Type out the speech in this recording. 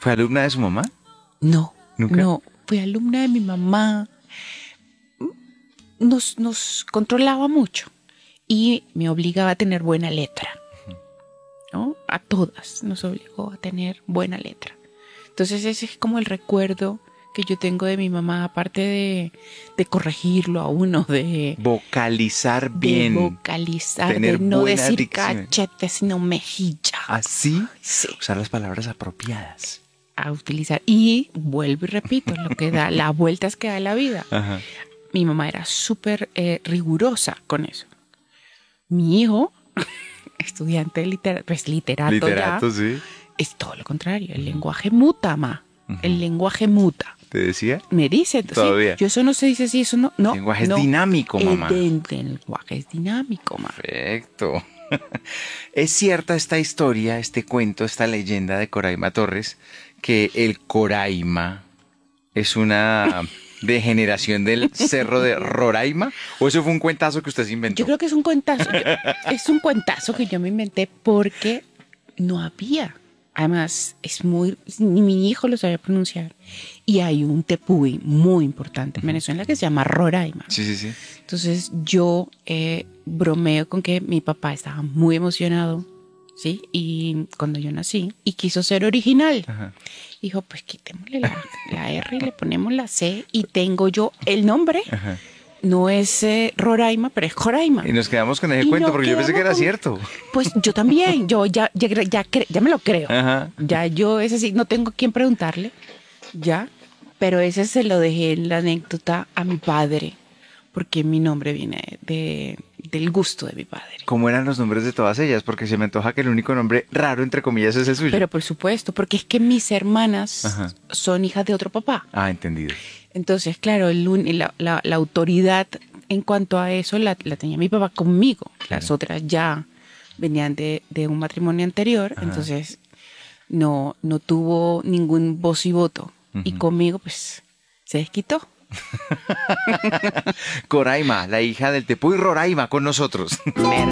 ¿Fue alumna de su mamá? No, ¿Nunca? no, fui alumna de mi mamá. Nos controlaba mucho y me obligaba a tener buena letra, ¿no? A todas nos obligó a tener buena letra. Entonces ese es como el recuerdo que yo tengo de mi mamá, aparte de corregirlo a uno, Vocalizar de bien. vocalizar, tener de no buena decir dicción. cachete, sino mejilla. ¿Así? Sí, Usar las palabras apropiadas. a utilizar. Y vuelvo y repito, lo que da, las vueltas que da la vida. Ajá. Mi mamá era súper rigurosa con eso. Mi hijo, estudiante de literato Literato, ya, sí. es todo lo contrario. El lenguaje muta, ma. El lenguaje muta. ¿Te decía? Me dice, Todavía. sí, yo eso no se dice así, eso no. El No, lenguaje no. es dinámico, mamá. El lenguaje es dinámico, ma. Perfecto. Es cierta esta historia, este cuento, esta leyenda de Coraima Torres, que el Coraima es una degeneración del cerro de Roraima, o eso fue un cuentazo que usted se inventó. Yo creo que es un cuentazo. Es un cuentazo que yo me inventé porque no había. Además, es muy. Ni mi hijo lo sabía pronunciar. Y hay un tepuy muy importante en Venezuela que se llama Roraima. Sí, sí, sí. Entonces yo bromeo con que mi papá estaba muy emocionado, ¿sí? Y cuando yo nací, y quiso ser original. Ajá. Dijo, pues quitémosle la R y le ponemos la C y tengo yo el nombre. Ajá. No es Roraima, pero es Joraima. Y nos quedamos con ese Y cuento nos porque yo pensé que era quedamos con- cierto. Pues yo también, yo ya me lo creo. Ajá. Ya yo, ese sí, no tengo a quién preguntarle, ya, pero ese se lo dejé en la anécdota a mi padre, porque mi nombre viene del gusto de mi padre. ¿Cómo eran los nombres de todas ellas? Porque se me antoja que el único nombre raro, entre comillas, es el suyo. Pero por supuesto, porque es que mis hermanas Ajá. son hijas de otro papá. Ah, entendido. Entonces, claro, la autoridad en cuanto a eso la tenía mi papá conmigo. Las otras ya venían de un matrimonio anterior, entonces no tuvo ningún voz y voto. Y conmigo, pues, se desquitó. Coraima, la hija del Tepuy Roraima, con nosotros. ¿Verdad?